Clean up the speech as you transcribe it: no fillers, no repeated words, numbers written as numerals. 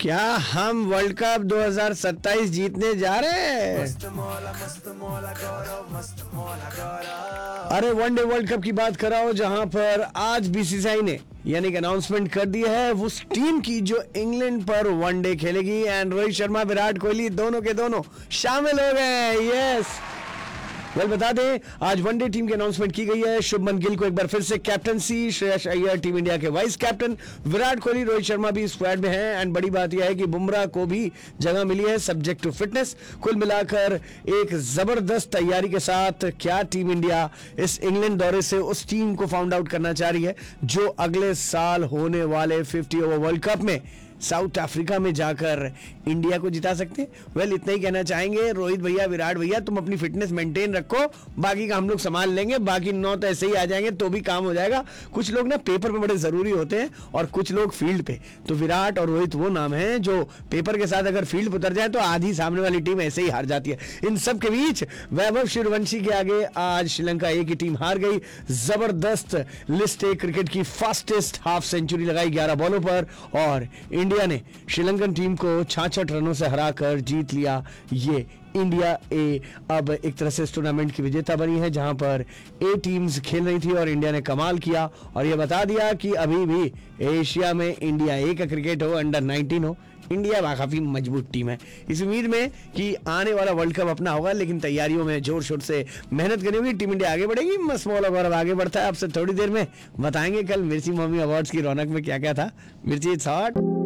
क्या हम world cup 2027 जीतने जा रहे हैं? अरे वनडे वर्ल्ड कप की बात कर रहा हूं, जहां पर आज बीसीसीआई ने यानी कि अनाउंसमेंट कर दी है उस टीम की जो इंग्लैंड पर वनडे खेलेगी। एंड रोहित शर्मा, विराट कोहली दोनों के दोनों शामिल हो गए। यस, बता दें आज वनडे टीम की अनाउंसमेंट की गई है। शुभमन गिल को एक बार फिर से captaincy, Shreyas Iyer team India के वाइस कैप्टन, विराट कोहली, रोहित शर्मा भी स्क्वाड में हैं। एंड बड़ी बात यह है कि बुमराह को भी जगह मिली है सब्जेक्ट टू फिटनेस। कुल मिलाकर एक जबरदस्त तैयारी के साथ क्या टीम इंडिया इस इंग्लैंड दौरे से उस टीम को फाउंड आउट करना चाह रही है जो अगले साल होने वाले 50 ओवर वर्ल्ड कप में साउथ अफ्रीका में जाकर इंडिया को जिता सकते हैं। इतना ही कहना चाहेंगे, रोहित भैया, विराट भैया, तुम अपनी फिटनेस मेंटेन रखो, बाकी का हम लोग संभाल लेंगे। बाकी 9 तो ऐसे ही आ जाएंगे तो भी काम हो जाएगा। कुछ लोग ना पेपर पे बड़े जरूरी होते हैं और कुछ लोग फील्ड पे। तो विराट और रोहित वो नाम है जो पेपर के साथ अगर फील्ड पर उतर जाए तो आधी सामने वाली टीम ऐसे ही हार जाती है। इन सब के बीच वैभव सूर्यवंशी के आगे आज श्रीलंका ए की टीम हार गई। जबरदस्त लिस्ट ए क्रिकेट की फास्टेस्ट हाफ सेंचुरी लगाई 11 बॉलों पर और इंडिया ने श्रीलंकन टीम को 66 रनों से हराकर जीत लिया। ये इंडिया ए अब एक तरह से इस टूर्नामेंट की विजेता बनी है, जहां पर ए टीम्स खेल रही थी और इंडिया ने कमाल किया और यह बता दिया कि अभी भी एशिया में इंडिया ए का क्रिकेट हो, अंडर 19 हो, इंडिया काफी मजबूत टीम है। इस उम्मीद में कि आने वाला वर्ल्ड कप अपना होगा, लेकिन तैयारियों में जोर शोर से मेहनत करनी होगी। टीम इंडिया आगे बढ़ेगी, मस्त मौला गौरव आगे बढ़ता है। आपसे थोड़ी देर में बताएंगे कल मिर्ची मम्मी अवार्ड्स की रौनक में क्या क्या था। मिर्ची इट्स हॉट।